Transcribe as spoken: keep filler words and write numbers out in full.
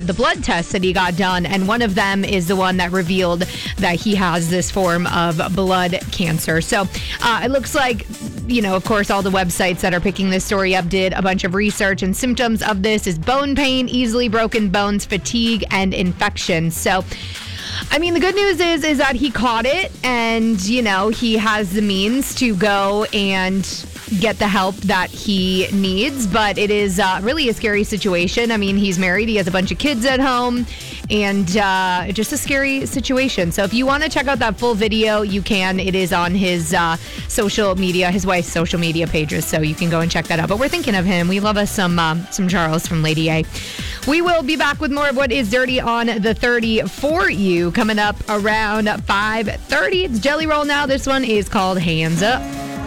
the blood tests that he got done, and one of them is the one that revealed that he has this form of blood cancer. So uh, it looks like, you know, of course, all the websites that are picking this story up did a bunch of research, and symptoms of this is bone pain, easily broken bones, fatigue, and infection. So, I mean, the good news is is that he caught it, and, you know, he has the means to go and get the help that he needs. But it is uh, really a scary situation. I mean, he's married. He has a bunch of kids at home, and uh, just a scary situation. So if you want to check out that full video, you can. It is on his uh, social media, his wife's social media pages, so you can go and check that out. But we're thinking of him. We love us some um, some Charles from Lady A. We will be back with more of what is dirty on the thirty for you coming up around five thirty. It's Jelly Roll now. This one is called Hands Up.